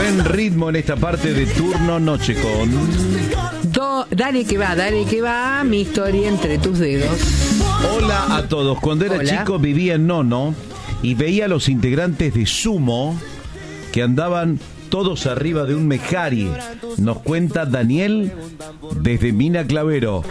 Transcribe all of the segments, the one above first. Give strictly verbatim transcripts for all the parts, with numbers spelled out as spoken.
Buen ritmo en esta parte de turno noche con... Do, dale que va, dale que va, mi historia entre tus dedos. Hola a todos. Cuando era Hola. chico vivía en Nono y veía a los integrantes de Sumo que andaban todos arriba de un Mejari. Nos cuenta Daniel desde Mina Clavero.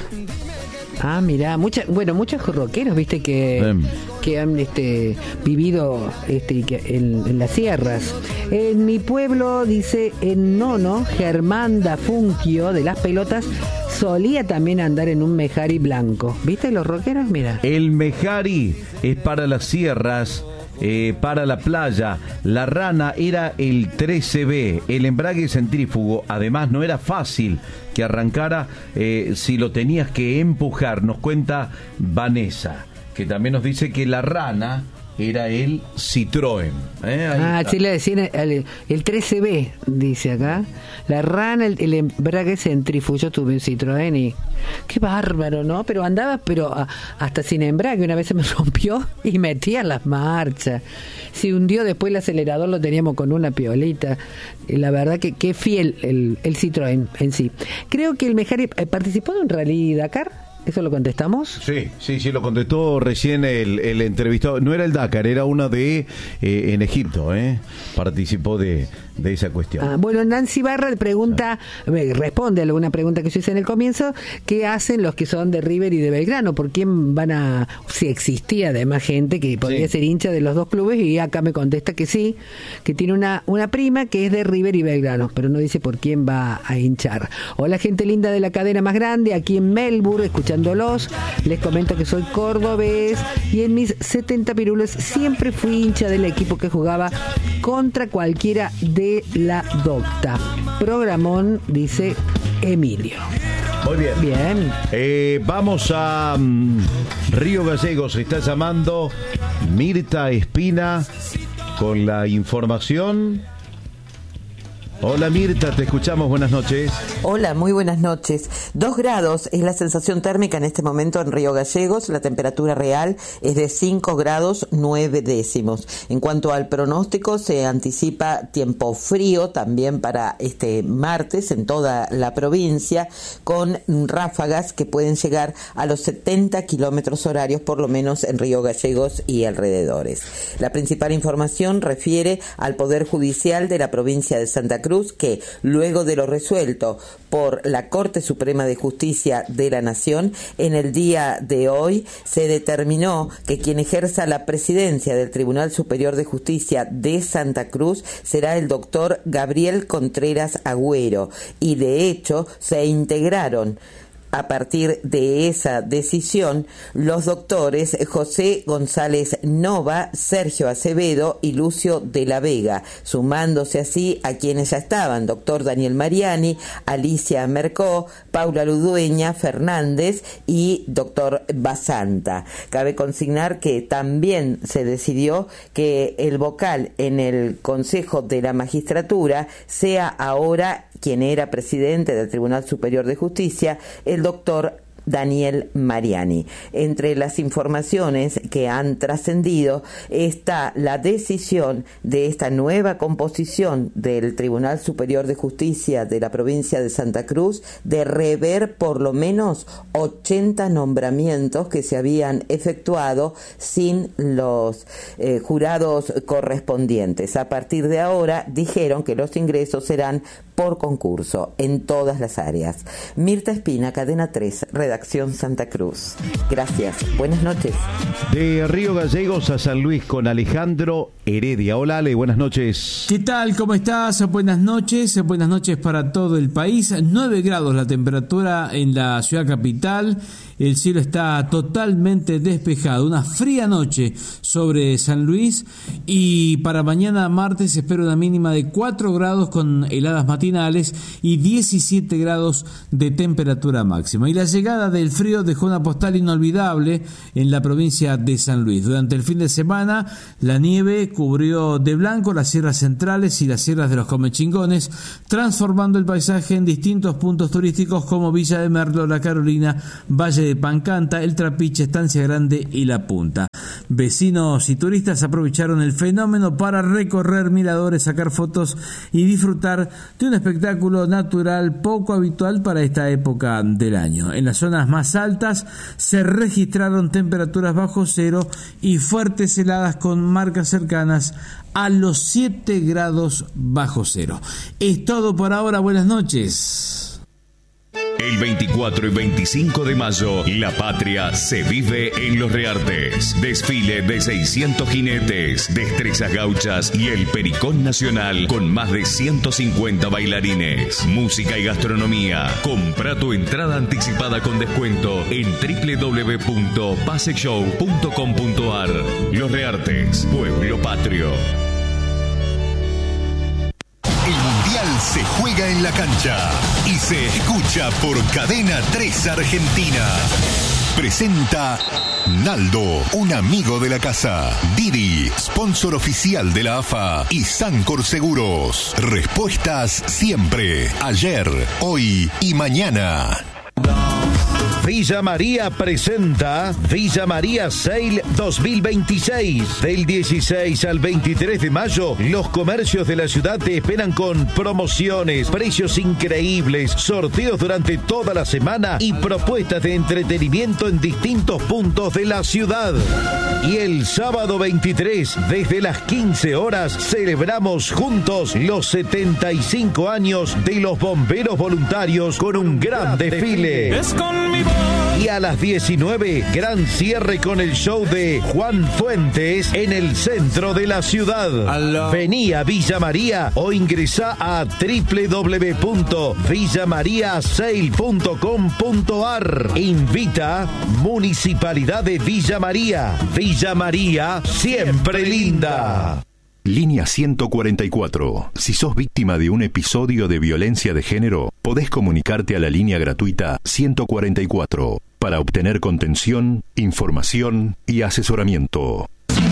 Ah, mirá, mucha, bueno, muchos rockeros, viste, que, Em. que han este, vivido este, que en, en las sierras. En mi pueblo, dice, en Nono, Germán da Funquio, de las Pelotas, solía también andar en un Mejari blanco. ¿Viste los rockeros? Mira. El Mejari es para las sierras, eh, para la playa. La rana era el trece B, el embrague centrífugo. Además, no era fácil que arrancara eh, si lo tenías que empujar. Nos cuenta Vanessa, que también nos dice que la rana era el Citroën. ¿eh? Ahí Ah, está. sí le decían el, el trece B, dice acá. La rana, el, el embrague centrífugo. Yo tuve un Citroën y... Qué bárbaro, ¿no? Pero andaba, pero a, hasta sin embrague. Una vez se me rompió y metía las marchas. Se hundió después el acelerador, lo teníamos con una piolita. Y la verdad que qué fiel el, el Citroën en sí. Creo que el Mejari eh, participó de un rally Dakar. ¿Eso lo contestamos? Sí, sí, sí, lo contestó recién el, el entrevistado. No era el Dakar, era una de eh, en Egipto, ¿eh? Participó de, de esa cuestión. Ah, bueno, Nancy Barra pregunta, eh, responde a alguna pregunta que yo hice en el comienzo, ¿qué hacen los que son de River y de Belgrano? ¿Por quién van a...? Si existía además gente que podría Sí. ser hincha de los dos clubes, y acá me contesta que sí, que tiene una, una prima que es de River y Belgrano, pero no dice por quién va a hinchar. Hola, gente linda de la cadena más grande, aquí en Melbourne, escuchándolos. Les comento que soy cordobés y en mis setenta pirulos siempre fui hincha del equipo que jugaba contra cualquiera de la Docta. Programón, dice Emilio. Muy bien. Bien. Eh, vamos a um, Río Gallegos. Se está llamando Mirta Espina con la información. Hola Mirta, te escuchamos, buenas noches. Hola, muy buenas noches. Dos grados es la sensación térmica en este momento en Río Gallegos. La temperatura real es de cinco grados nueve décimos. En cuanto al pronóstico, se anticipa tiempo frío también para este martes en toda la provincia, con ráfagas que pueden llegar a los setenta kilómetros horarios, por lo menos en Río Gallegos y alrededores. La principal información refiere al Poder Judicial de la provincia de Santa Cruz, que luego de lo resuelto por la Corte Suprema de Justicia de la Nación, en el día de hoy se determinó que quien ejerza la presidencia del Tribunal Superior de Justicia de Santa Cruz será el doctor Gabriel Contreras Agüero, y de hecho se integraron a partir de esa decisión los doctores José González Nova, Sergio Acevedo y Lucio de la Vega, sumándose así a quienes ya estaban: doctor Daniel Mariani, Alicia Mercó, Paula Ludueña Fernández y doctor Basanta. Cabe consignar que también se decidió que el vocal en el Consejo de la Magistratura sea ahora, quien era presidente del Tribunal Superior de Justicia, el doctor Daniel Mariani. Entre las informaciones que han trascendido está la decisión de esta nueva composición del Tribunal Superior de Justicia de la provincia de Santa Cruz de rever por lo menos ochenta nombramientos que se habían efectuado sin los eh, jurados correspondientes. A partir de ahora dijeron que los ingresos serán por concurso en todas las áreas. Mirta Espina, Cadena tres, Redacción Santa Cruz. Gracias. Buenas noches. De Río Gallegos a San Luis con Alejandro Heredia. Hola Ale, buenas noches. ¿Qué tal? ¿Cómo estás? Buenas noches. Buenas noches para todo el país. nueve grados la temperatura en la ciudad capital. El cielo está totalmente despejado. Una fría noche sobre San Luis. Y para mañana martes se espera una mínima de cuatro grados con heladas matinales y diecisiete grados de temperatura máxima. Y la llegada del frío dejó una postal inolvidable en la provincia de San Luis. Durante el fin de semana, la nieve cubrió de blanco las sierras centrales y las sierras de los Comechingones, transformando el paisaje en distintos puntos turísticos como Villa de Merlo, La Carolina, Valle de Pancanta, El Trapiche, Estancia Grande y La Punta. Vecinos y turistas aprovecharon el fenómeno para recorrer miradores, sacar fotos y disfrutar de un espectáculo natural poco habitual para esta época del año. En las zonas más altas se registraron temperaturas bajo cero y fuertes heladas con marcas cercanas a los siete grados bajo cero. Es todo por ahora, buenas noches. El veinticuatro y veinticinco de mayo, la patria se vive en Los Reartes. Desfile de seiscientos jinetes, destrezas gauchas y el Pericón Nacional con más de ciento cincuenta bailarines. Música y gastronomía. Compra tu entrada anticipada con descuento en doble u doble u doble u punto pase show punto com punto a r. Los Reartes, pueblo patrio. El Mundial se juega en la cancha y se escucha por Cadena tres Argentina. Presenta Naldo, un amigo de la casa. Didi, sponsor oficial de la A F A. Y Sancor Seguros. Respuestas siempre, ayer, hoy y mañana. Villa María presenta Villa María Sale dos mil veintiséis. Del dieciséis al veintitrés de mayo, los comercios de la ciudad te esperan con promociones, precios increíbles, sorteos durante toda la semana y propuestas de entretenimiento en distintos puntos de la ciudad. Y el sábado veintitrés, desde las quince horas, celebramos juntos los setenta y cinco años de los bomberos voluntarios con un gran desfile. Es con mi voz. Y a las diecinueve, gran cierre con el show de Juan Fuentes en el centro de la ciudad. Vení a Villa María o ingresá a doble u doble u doble u punto villa maría sale punto com punto a r. Invita Municipalidad de Villa María. Villa María, siempre linda. Línea ciento cuarenta y cuatro. Si sos víctima de un episodio de violencia de género, podés comunicarte a la línea gratuita ciento cuarenta y cuatro para obtener contención, información y asesoramiento.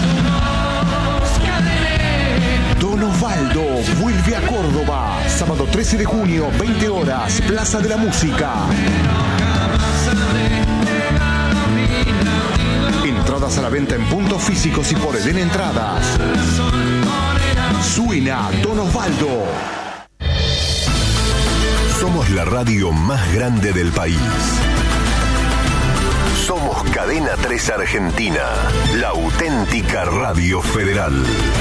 Don Osvaldo vuelve a Córdoba. Sábado trece de junio, veinte horas, Plaza de la Música. Entradas a la venta en puntos físicos y por Edén Entradas. Suena Don Osvaldo. Somos la radio más grande del país. Somos Cadena tres Argentina, la auténtica radio federal.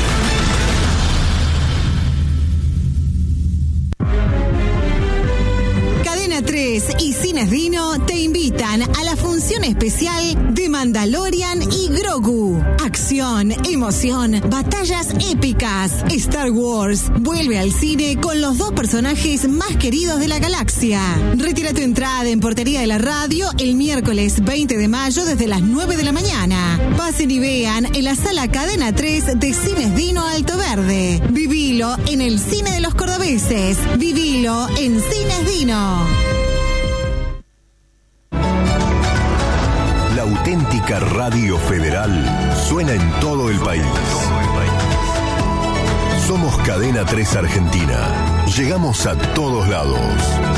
tres y Cines Dino te invitan a la función especial de Mandalorian y Grogu. Acción, emoción, batallas épicas. Star Wars vuelve al cine con los dos personajes más queridos de la galaxia. Retira tu entrada en Portería de la Radio el miércoles veinte de mayo desde las nueve de la mañana. Pasen y vean en la sala Cadena tres de Cines Dino Alto Verde. Vivilo en el cine de los cordobeses. Vivilo en Cines Dino. La auténtica radio federal suena en todo el país. Somos Cadena tres Argentina. Llegamos a todos lados.